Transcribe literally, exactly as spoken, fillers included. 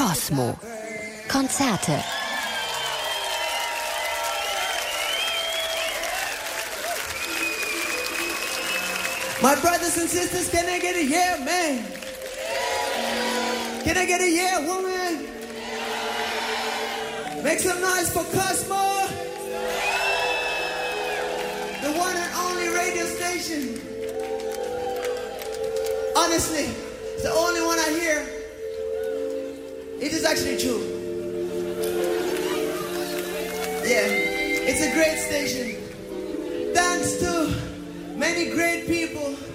Cosmo. Konzerte. My brothers and sisters, can I get a yeah, man? Can I get a yeah, woman? Make some noise for Cosmo. The one and only radio station. Honestly, it's the only one I hear. It is actually true. Yeah, it's a great station. Thanks to many great people